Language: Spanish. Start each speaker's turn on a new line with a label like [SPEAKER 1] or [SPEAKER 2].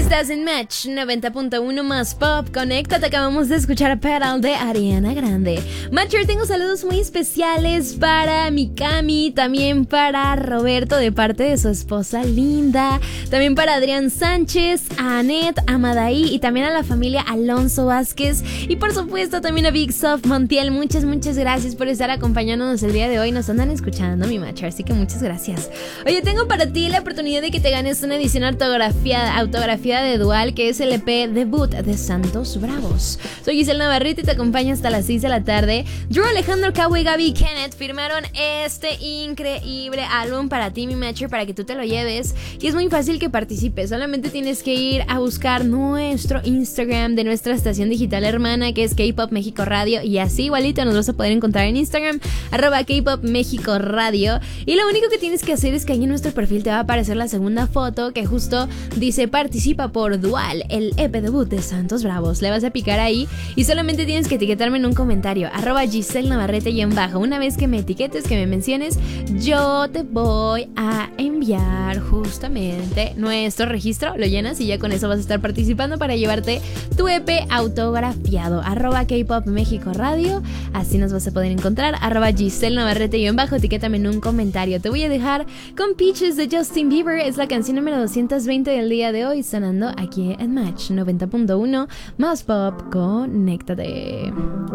[SPEAKER 1] Estás en Match 90.1 más Pop. Conéctate, acabamos de escuchar Pedal de Ariana Grande. Matcher, tengo saludos muy especiales para Mikami, también para Roberto de parte de su esposa Linda, también para Adrián Sánchez, a Anet, a Madaí y también a la familia Alonso Vázquez y por supuesto también a Big Soft Montiel. Muchas gracias por estar acompañándonos el día de hoy. Nos andan escuchando, mi Matcher, así que muchas gracias. Oye, tengo para ti la oportunidad de que te ganes una edición autografiada de Dual, que es el EP debut de Santos Bravos. Soy Giselle Navarrete y te acompaño hasta las 6 de la tarde. Drew Alejandro, Cabo, Gaby y Kenneth firmaron este increíble álbum para ti, mi Matcher, para que tú te lo lleves. Y es muy fácil que participes. Solamente tienes que ir a buscar nuestro Instagram de nuestra estación digital hermana, que es K-Pop México Radio, y así igualito nos vas a poder encontrar en Instagram, @K-Pop México Radio. Y lo único que tienes que hacer es que ahí en nuestro perfil te va a aparecer la segunda foto que justo dice participa por Dual, el EP debut de Santos Bravos. Le vas a picar ahí y solamente tienes que etiquetarme en un comentario, @Giselle Navarrete y en bajo. Una vez que me etiquetes, que me menciones, yo te voy a enviar justamente nuestro registro, lo llenas y ya con eso vas a estar participando para llevarte tu EP autografiado, @K-Pop México Radio. Así nos vas a poder encontrar, @Giselle Navarrete y en bajo, etiquétame en un comentario. Te voy a dejar con Peaches de Justin Bieber, es la canción número 220 del día de hoy, sonando aquí en Match 90.1 más Pop. Conéctate.